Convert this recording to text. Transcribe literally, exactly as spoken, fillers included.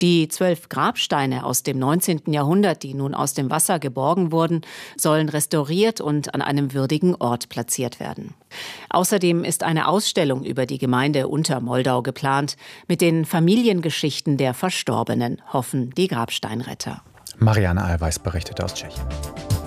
Die zwölf Grabsteine aus dem neunzehnten Jahrhundert, die nun aus dem Wasser geborgen wurden, sollen restauriert und an einem würdigen Ort platziert werden. Außerdem ist eine Ausstellung über die Gemeinde Untermoldau geplant, mit den Familiengeschichten der Verstorbenen, hoffen die Grabsteinretter. Marianne Allweis berichtet aus Tschechien.